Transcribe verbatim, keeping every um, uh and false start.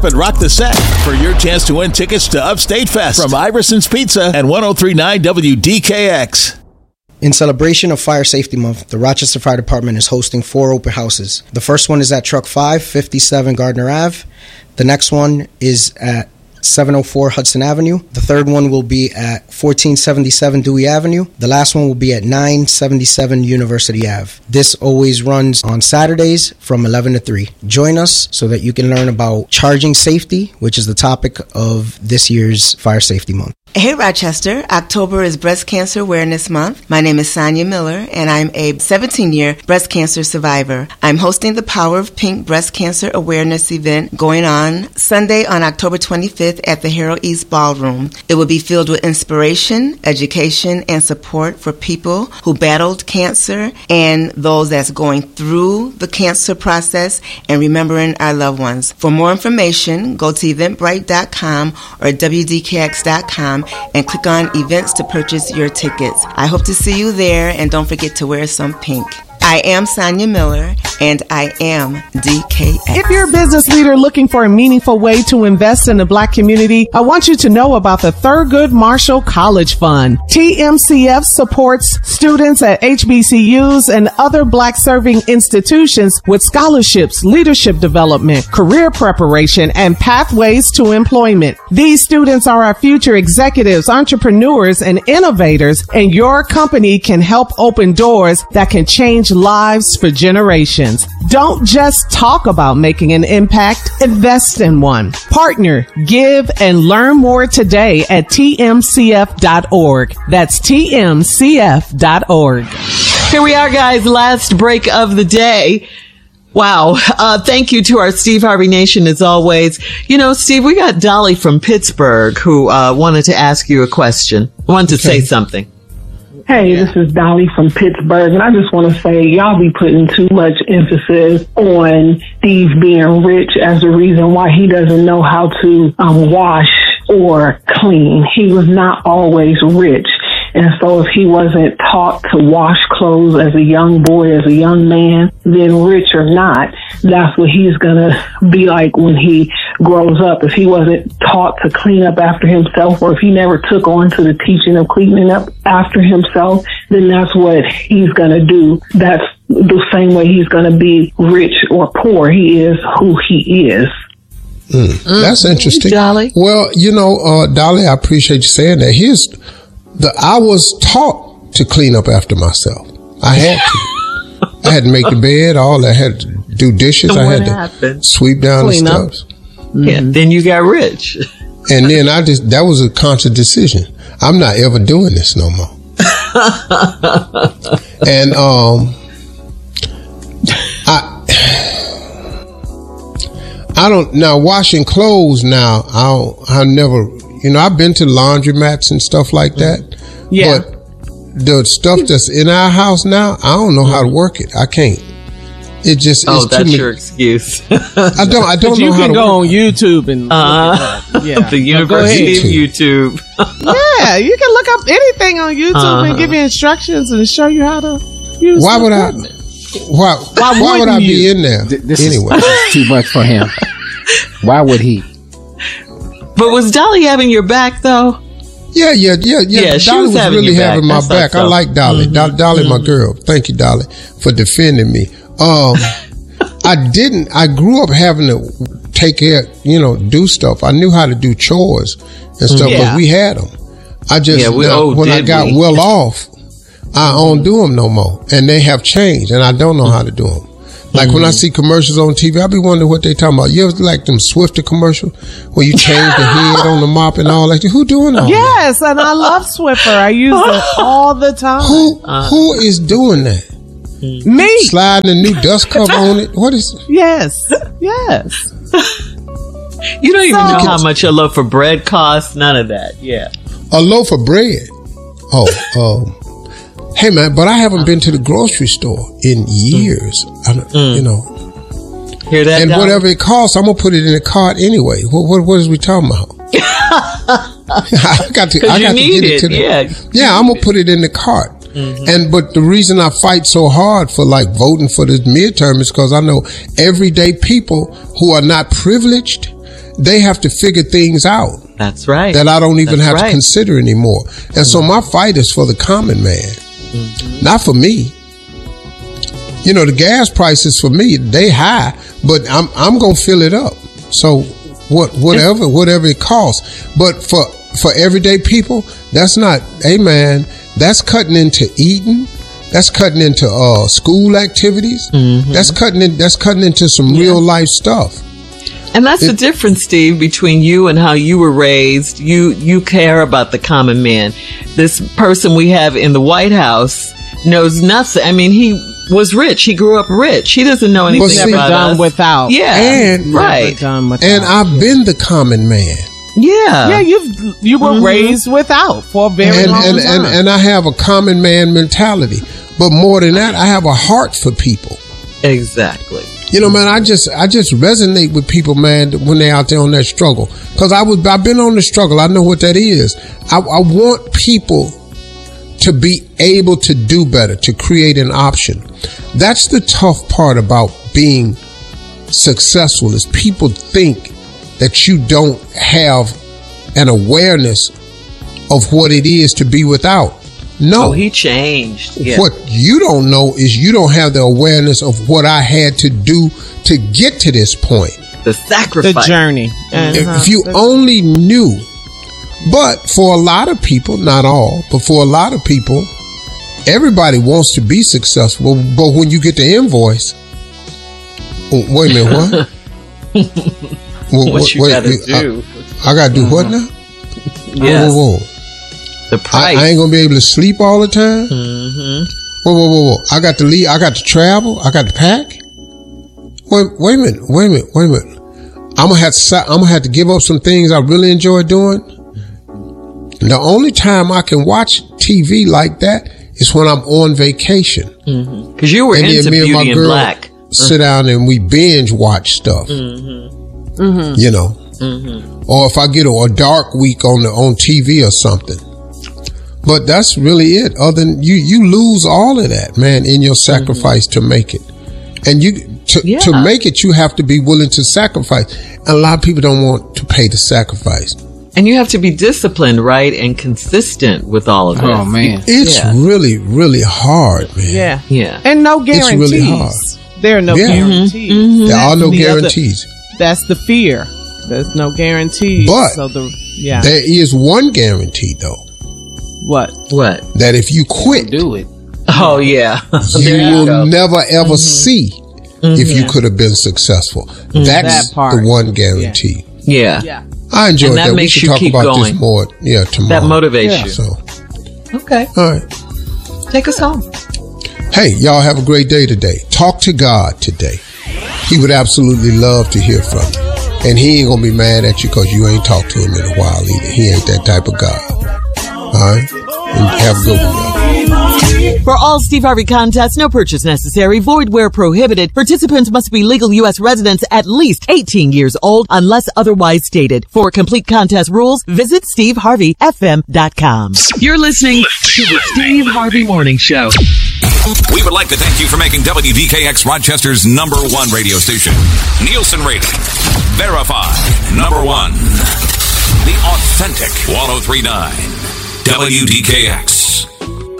And rock the set for your chance to win tickets to Upstate Fest from Iverson's Pizza and one oh three point nine W D K X. In celebration of Fire Safety Month, the Rochester Fire Department is hosting four open houses. The first one is at Truck five, fifty-seven Gardner Avenue. The next one is at seven oh four Hudson Avenue. The third one will be at fourteen seventy-seven Dewey Avenue. The last one will be at nine seventy-seven University Avenue. This always runs on Saturdays from eleven to three. Join us so that you can learn about charging safety, which is the topic of this year's Fire Safety Month. Hey Rochester, October is Breast Cancer Awareness Month. My name is Sonia Miller and I'm a seventeen-year breast cancer survivor. I'm hosting the Power of Pink Breast Cancer Awareness event going on Sunday on October twenty-fifth at the Harold East Ballroom. It will be filled with inspiration, education, and support for people who battled cancer and those that's going through the cancer process and remembering our loved ones. For more information, go to eventbrite dot com or W D K X dot com and click on events to purchase your tickets. I hope to see you there, and don't forget to wear some pink. I am Sonia Miller, and I am D K X. If you're a business leader looking for a meaningful way to invest in the Black community, I want you to know about the Thurgood Marshall College Fund. T M C F supports students at H B C Us and other Black-serving institutions with scholarships, leadership development, career preparation, and pathways to employment. These students are our future executives, entrepreneurs, and innovators, and your company can help open doors that can change lives for generations. Don't just talk about making an impact, invest in one. Partner, give, and learn more today at T M C F dot org. That's T M C F dot org. Here we are, guys. Last break of the day. Wow. Uh, thank you to our Steve Harvey Nation as always. You know, Steve, we got Dolly from Pittsburgh who uh, wanted to ask you a question, wanted to okay. say something. Hey, this is Dolly from Pittsburgh, and I just want to say y'all be putting too much emphasis on Steve being rich as the reason why he doesn't know how to um, wash or clean. He was not always rich. And so if he wasn't taught to wash clothes as a young boy, as a young man, then rich or not, that's what he's going to be like when he grows up. If he wasn't taught to clean up after himself, or if he never took on to the teaching of cleaning up after himself, then that's what he's going to do. That's the same way he's going to be rich or poor. He is who he is. Mm, mm. That's interesting. Dolly. Well, you know, uh, Dolly, I appreciate you saying that. Here's the, I was taught to clean up after myself. I had to. I had to make the bed, all I had to do dishes. I had happened? to sweep down Clean the up. steps. Yeah, mm-hmm. Then you got rich. And then I just, that was a conscious decision. I'm not ever doing this no more. And, um, I, I don't, now washing clothes now, I'll, I never, you know, I've been to laundromats and stuff like that. Yeah. But the stuff that's in our house now, I don't know how to work it. I can't. It just oh, it's that's too many, your excuse. I don't. I don't know you how can to go work on YouTube and uh, look yeah. the University of YouTube. Yeah, you can look up anything on YouTube uh-huh. and give you instructions and show you how to use. Why the would equipment. I? Why? Why, why would I you? be in there? Th- this anyway, is, this is too much for him. Why would he? But was Dolly having your back though? Yeah, yeah, yeah, yeah. Yeah, she Dolly was was having really your back. having my That's back. so. I like Dolly. Mm-hmm. Do- Dolly, mm-hmm. my girl. Thank you, Dolly, for defending me. Um, I didn't. I grew up having to take care, you know, do stuff. I knew how to do chores and stuff, yeah. but we had them. I just yeah, we, now, oh, when I did got we? well off, I don't do them no more, and they have changed, and I don't know how to do them. Like mm-hmm. when I see commercials on T V, I be wondering what they talking about. You ever like them Swiffer commercial where you change the head on the mop and all that? Who doing all yes, that? and I love Swiffer. I use it all the time. Who uh, who is doing that? Me. Sliding a new dust cover on it. What is? Yes, yes. You don't even So- know how much a loaf of bread costs. None of that. Yeah. A loaf of bread. Oh, um. Hey man, but I haven't been to the grocery store in years. I don't, Mm. you know. Hear that? And Dolly? whatever it costs, I'm gonna put it in the cart anyway. What what, what is we talking about? I got to. I you got to need get it, it, to the. yeah. Yeah, I'm gonna put it in the cart. Mm-hmm. And but the reason I fight so hard for like voting for this midterm is because I know everyday people who are not privileged they have to figure things out. That's right. That I don't even That's have right. to consider anymore. And mm-hmm. so my fight is for the common man, mm-hmm. not for me. You know, the gas prices for me, they high, but I'm I'm gonna fill it up. So what whatever whatever it costs. But for for everyday people, that's not, hey man, that's cutting into eating. That's cutting into uh, school activities. Mm-hmm. That's cutting in, that's cutting into some yeah. real life stuff. And that's it, the difference, Steve, between you and how you were raised. You you care about the common man. This person we have in the White House knows nothing. I mean, he was rich. He grew up rich. He doesn't know anything never about done us. without. Yeah, and right. Done without. And I've been the common man. Yeah, yeah. You you were mm-hmm. raised without for a very and, long and, time. And and I have a common man mentality. But more than that, I have a heart for people. Exactly. You know, man, I just I just resonate with people, man, when they're out there on that struggle. Because I was I've been on the struggle. I know what that is. I, I want people to be able to do better, to create an option. That's the tough part about being successful, is people think that you don't have an awareness of what it is to be without. No. Oh, he changed. Yeah. What you don't know is you don't have the awareness of what I had to do to get to this point. The sacrifice. The journey. Uh-huh. If you only knew. But for a lot of people, not all, but for a lot of people, everybody wants to be successful. But when you get the invoice, oh, wait a minute, what? what, what you wait, gotta wait, do. I, I gotta do mm-hmm. what now? Yes. Whoa, whoa, whoa. The price. I, I ain't gonna be able to sleep all the time. Mm-hmm. Whoa, whoa, whoa, whoa! I got to leave. I got to travel. I got to pack. Wait, wait a minute. Wait a minute. Wait a minute. I'm gonna have to. I'm gonna have to give up some things I really enjoy doing. And the only time I can watch T V like that is when I'm on vacation. Because mm-hmm. you were and into me Beauty and my in girl Black. Sit down and we binge watch stuff. Mm-hmm. Mm-hmm. You know. Mm-hmm. Or if I get a, a dark week on the on T V or something. But that's really it. Other than you, you lose all of that, man, in your sacrifice mm-hmm. to make it. And you to, yeah. to make it, you have to be willing to sacrifice. And a lot of people don't want to pay the sacrifice. And you have to be disciplined, right, and consistent with all of it. Oh man, it's yeah. really, really hard, man. Yeah, yeah, and no guarantees. It's really hard. There are no yeah. guarantees. Mm-hmm. There are no the guarantees. Other, that's the fear. There's no guarantees. But so the, yeah. there is one guarantee, though. What? What? That if you quit, do it. Oh yeah, you will go. never ever mm-hmm. see mm-hmm. if you could have been successful. Mm-hmm. That's that part. the one guarantee. Yeah. Yeah. I enjoyed and that. that. Makes we should you talk keep about going. this more. Yeah, tomorrow. That motivates yeah. you. So, okay. All right. Take us home. Hey, y'all have a great day today. Talk to God today. He would absolutely love to hear from you. And he ain't going to be mad at you because you ain't talked to him in a while either. He ain't that type of guy. All right? And have a good one, y'all. For all Steve Harvey contests, no purchase necessary, void where prohibited. Participants must be legal U S residents at least eighteen years old unless otherwise stated. For complete contest rules, visit steve harvey f m dot com. You're listening to the Steve Harvey Morning Show. We would like to thank you for making W D K X Rochester's number one radio station. Nielsen rating. Verified. Number one. The authentic one oh three point nine W D K X.